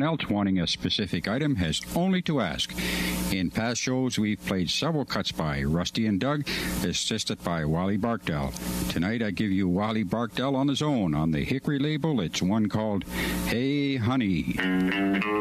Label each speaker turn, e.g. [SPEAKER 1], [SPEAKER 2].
[SPEAKER 1] else wanting a specific item has only to ask. In past shows, we've played several cuts by Rusty and Doug, assisted by Wally Barkdale. Tonight, I give you Wally Barkdale on his own. On the Hickory label, it's one called Hey Honey.